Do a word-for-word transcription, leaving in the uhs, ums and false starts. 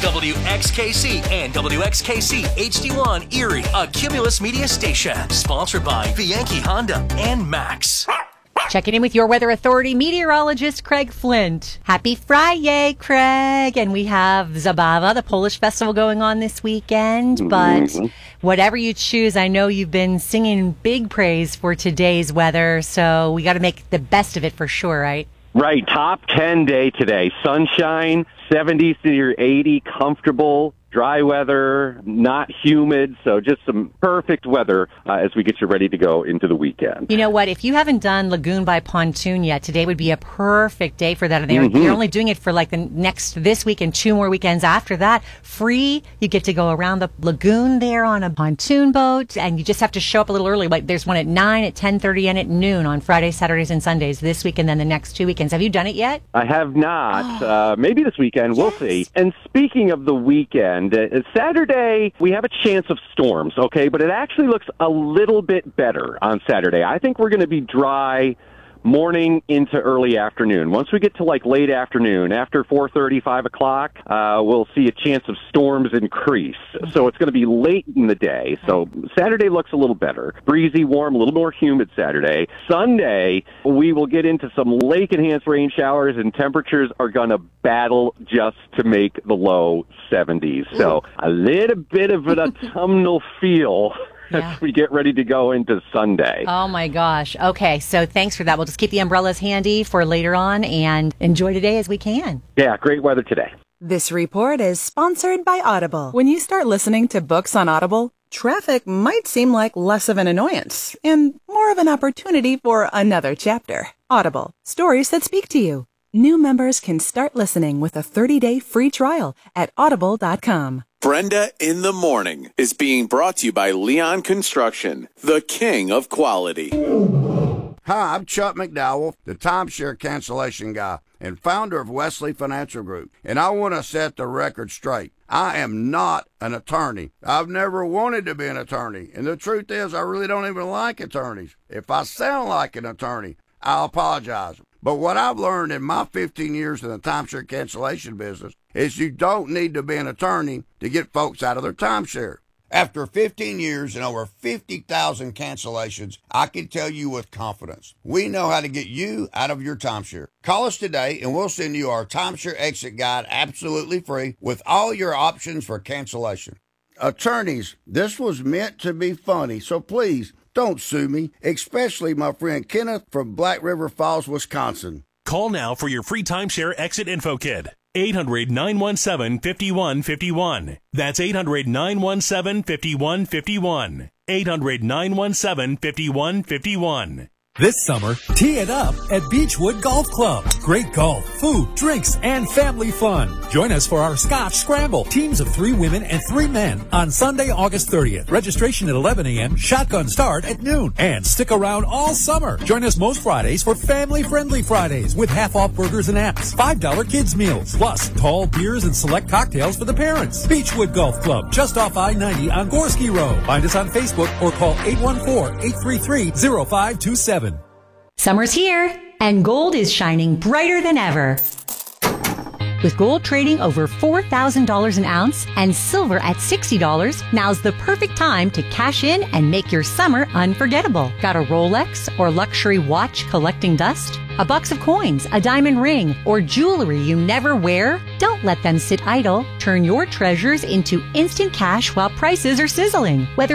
W X K C and W X K C H D one Erie, a Cumulus Media station. Sponsored by Bianchi Honda and Max. Checking in with your weather authority meteorologist, Craig Flint. Happy Friday, Craig. And we have Zabava, the Polish festival, going on this weekend. But mm-hmm. whatever you choose, I know you've been singing big praise for today's weather. So we got to make the best of it for sure, right? Right. Top ten day today. Sunshine, seventies to your eighty, comfortable. Dry weather, not humid, so just some perfect weather uh, as we get you ready to go into the weekend. You know what? If you haven't done Lagoon by Pontoon yet, today would be a perfect day for that. And they're, mm-hmm. they're only doing it for like the next, this week and two more weekends after that. Free. You get to go around the lagoon there on a pontoon boat, and you just have to show up a little early. Like there's one at nine, at ten thirty, and at noon on Fridays, Saturdays, and Sundays this week, and then the next two weekends. Have you done it yet? I have not. Oh. Uh, maybe this weekend. We'll yes. see. And speaking of the weekend, Uh, Saturday, we have a chance of storms, okay? But it actually looks a little bit better on Saturday. I think we're going to be dry morning into early afternoon. Once we get to like late afternoon, after four thirty, five o'clock, uh, we'll see a chance of storms increase. So it's going to be late in the day. So Saturday looks a little better. Breezy, warm, a little more humid Saturday. Sunday, we will get into some lake-enhanced rain showers, and temperatures are going to battle just to make the low seventies. So a little bit of an autumnal feel yeah. as we get ready to go into Sunday. Oh, my gosh. Okay, so thanks for that. We'll just keep the umbrellas handy for later on and enjoy today as we can. Yeah, great weather today. This report is sponsored by Audible. When you start listening to books on Audible, traffic might seem like less of an annoyance and more of an opportunity for another chapter. Audible, stories that speak to you. New members can start listening with a thirty-day free trial at audible dot com. Brenda in the Morning is being brought to you by Leon Construction, the king of quality. Hi, I'm Chuck McDowell, the timeshare cancellation guy and founder of Wesley Financial Group, and I want to set the record straight. I am not an attorney. I've never wanted to be an attorney, and the truth is I really don't even like attorneys. If I sound like an attorney, I'll apologize. But what I've learned in my fifteen years in the timeshare cancellation business is you don't need to be an attorney to get folks out of their timeshare. After fifteen years and over fifty thousand cancellations, I can tell you with confidence, we know how to get you out of your timeshare. Call us today and we'll send you our timeshare exit guide absolutely free with all your options for cancellation. Attorneys, this was meant to be funny, so please don't sue me, especially my friend Kenneth from Black River Falls, Wisconsin. Call now for your free timeshare exit info kit. eight hundred, nine one seven, five one five one. That's eight hundred, nine one seven, five one five one. eight hundred, nine one seven, five one five one. This summer, tee it up at Beechwood Golf Club. Great golf, food, drinks, and family fun. Join us for our Scotch Scramble. Teams of three women and three men on Sunday, August thirtieth. Registration at eleven a.m., shotgun start at noon. And stick around all summer. Join us most Fridays for family-friendly Fridays with half-off burgers and apps. five dollar kids meals. Plus, tall beers and select cocktails for the parents. Beechwood Golf Club, just off I ninety on Gorski Road. Find us on Facebook or call eight one four, eight three three, zero five two seven. Summer's here, and gold is shining brighter than ever. With gold trading over four thousand dollars an ounce and silver at sixty dollars, now's the perfect time to cash in and make your summer unforgettable. Got a Rolex or luxury watch collecting dust? A box of coins, a diamond ring, or jewelry you never wear? Don't let them sit idle. Turn your treasures into instant cash while prices are sizzling. Whether